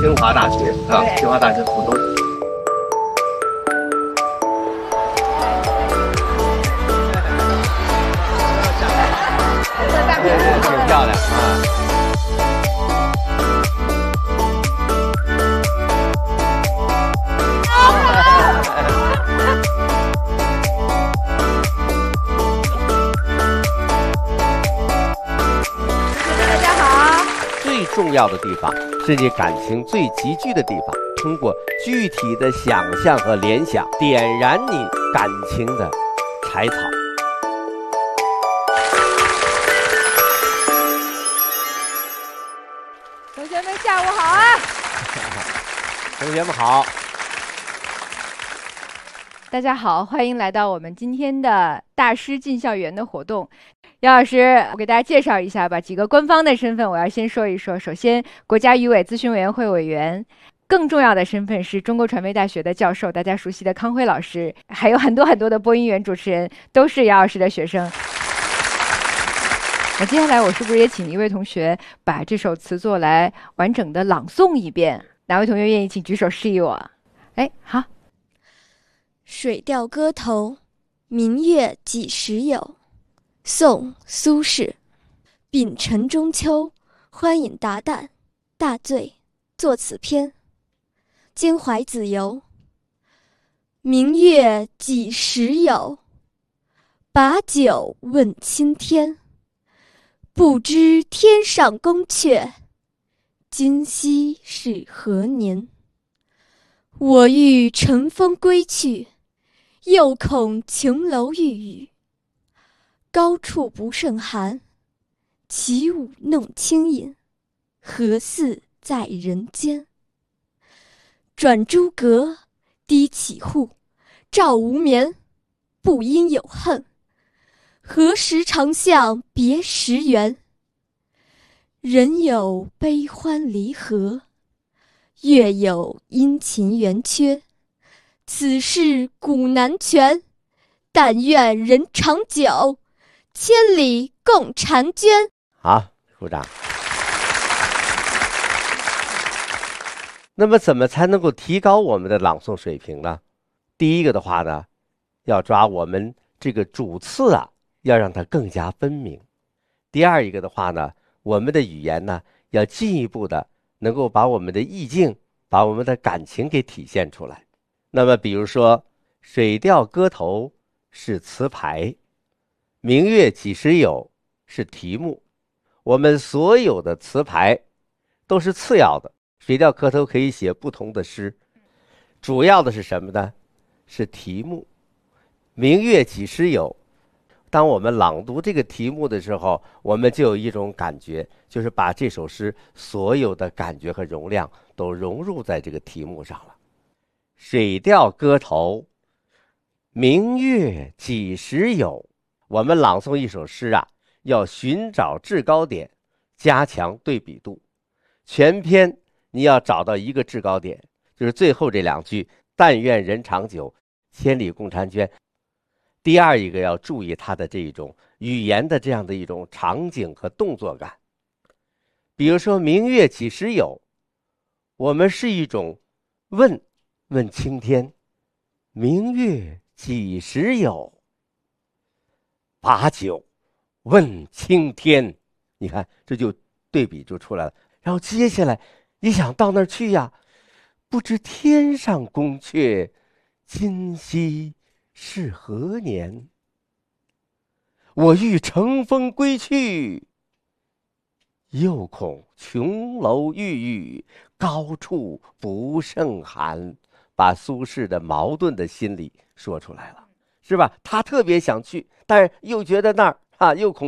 清华大学啊，清华大学附中。挺漂亮啊。 大家好。 最重要的地方是你感情最集聚的地方，通过具体的想象和联想，点燃你感情的柴草。 同学们下午好啊！ 同学们好。 大家好，欢迎来到我们今天的大师进校园的活动。姚老师，我给大家介绍一下吧，几个官方的身份我要先说一说。首先，国家语委咨询委员会委员，更重要的身份是中国传媒大学的教授，大家熟悉的康辉老师，还有很多很多的播音员、主持人都是姚老师的学生。那接下来我是不是也请一位同学把这首词作来完整的朗诵一遍？哪位同学愿意请举手示意我？哎，好。 水调歌头，明月几时有？宋·苏轼。丙辰中秋，欢饮达旦，大醉作此篇。兼怀子由，明月几时有？把酒问青天。不知天上宫阙，今夕是何年？我欲乘风归去，又恐琼楼玉宇。高处不胜寒，起舞弄清影，何似在人间？转朱阁，低绮户，照无眠，不应有恨。何时长向别时圆？人有悲欢离合，月有阴晴圆缺。此事古难全，但愿人长久，千里共婵娟。 好，鼓掌。那么怎么才能够提高我们的朗诵水平呢？第一个的话呢，要抓我们这个主次啊，要让它更加分明。第二一个的话呢，我们的语言呢，要进一步的能够把我们的意境，把我们的感情给体现出来。那么比如说水调歌头是词牌，明月几时有是题目。我们所有的词牌都是次要的，水调歌头可以写不同的诗，主要的是什么呢？是题目。明月几时有，当我们朗读这个题目的时候，我们就有一种感觉，就是把这首诗所有的感觉和容量都融入在这个题目上了。水调歌头，明月几时有。我们朗诵一首诗啊，要寻找制高点，加强对比度。全篇你要找到一个制高点，就是最后这两句，但愿人长久，千里共婵娟。第二一个要注意它的这种语言的这样的一种场景和动作感。比如说明月几时有，我们是一种问青天，明月几时有？把酒问青天。你看这就对比就出来了。然后接下来你想到那儿去呀，不知天上宫阙，今夕是何年？我欲乘风归去，又恐琼楼玉宇，高处不胜寒。把苏轼的矛盾的心理说出来了，是吧？他特别想去，但是又觉得那儿又恐